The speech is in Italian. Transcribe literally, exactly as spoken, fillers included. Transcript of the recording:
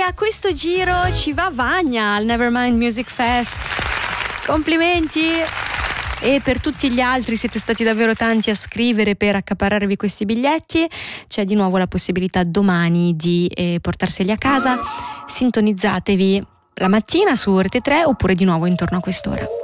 a questo giro ci va Vania al Nevermind Music Fest. Complimenti! E per tutti gli altri, siete stati davvero tanti a scrivere per accaparrarvi questi biglietti. C'è di nuovo la possibilità domani di eh, portarseli a casa. Sintonizzatevi la mattina su Rete tre oppure di nuovo intorno a quest'ora.